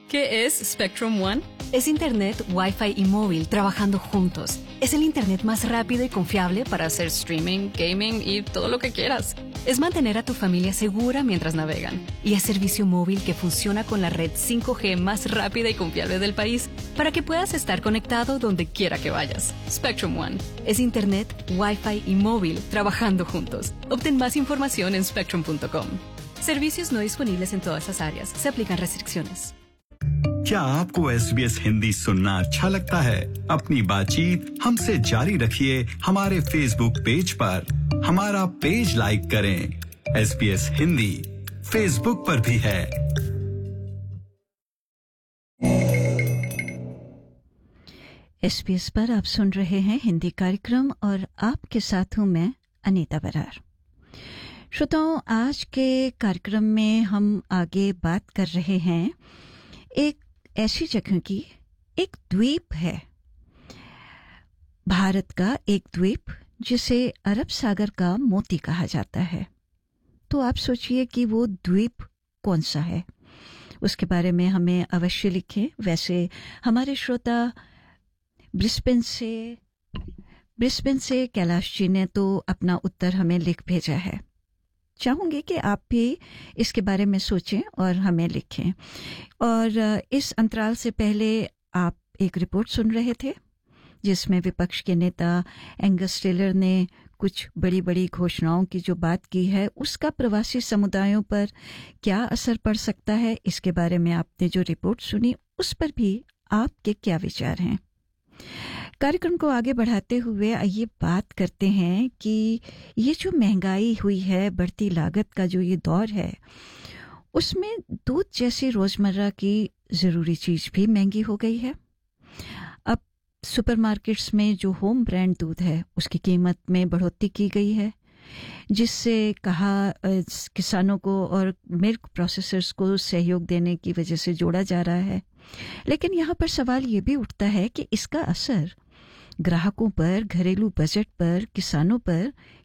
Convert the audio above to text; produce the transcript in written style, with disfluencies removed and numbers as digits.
¿Qué es Spectrum One? Es Internet, Wi-Fi y móvil trabajando juntos. Es el Internet más rápido y confiable Para hacer streaming, gaming y todo lo que quieras. Es mantener a tu familia segura mientras navegan. Y es servicio móvil que funciona con la red 5G más rápida y confiable del país para que puedas estar conectado donde quiera que vayas. Spectrum One. Es Internet, Wi-Fi y móvil trabajando juntos. Obtén más información en spectrum.com. Servicios no disponibles en todas las áreas. Se aplican restricciones. क्या आपको SBS Hindi सुनना अच्छा लगता है? अपनी बातचीत हमसे जारी रखिए हमारे फेसबुक पेज पर। हमारा पेज लाइक करें। SBS हिंदी फेसबुक पर भी है। SBS पर आप सुन रहे हैं हिंदी कार्यक्रम और आपके साथ हूं मैं अनीता बरार। श्रोताओं, आज के कार्यक्रम में हम आगे बात कर रहे हैं एक ऐसी जगह की, एक द्वीप है, भारत का एक द्वीप जिसे अरब सागर का मोती कहा जाता है। तो आप सोचिए कि वो द्वीप कौन सा है, उसके बारे में हमें अवश्य लिखें। वैसे हमारे श्रोता ब्रिस्बेन से कैलाश जी ने तो अपना उत्तर हमें लिख भेजा है। चाहूंगी कि आप भी इसके बारे में सोचें और हमें लिखें। और इस अंतराल से पहले आप एक रिपोर्ट सुन रहे थे जिसमें विपक्ष के नेता एंगस टेलर ने कुछ बड़ी बड़ी घोषणाओं की जो बात की है उसका प्रवासी समुदायों पर क्या असर पड़ सकता है, इसके बारे में आपने जो रिपोर्ट सुनी उस पर भी आपके क्या विचार हैं। कार्यक्रम को आगे बढ़ाते हुए आइए बात करते हैं कि ये जो महंगाई हुई है, बढ़ती लागत का जो ये दौर है, उसमें दूध जैसी रोजमर्रा की जरूरी चीज भी महंगी हो गई है। अब सुपरमार्केट्स में जो होम ब्रांड दूध है उसकी कीमत में बढ़ोतरी की गई है, जिससे किसानों को और मिल्क प्रोसेसर्स को सहयोग देने की वजह से जोड़ा जा रहा है। लेकिन यहाँ पर सवाल ये भी उठता है कि इसका असर ग्राहकों पर, घरेलू बजट पर, किसानों पर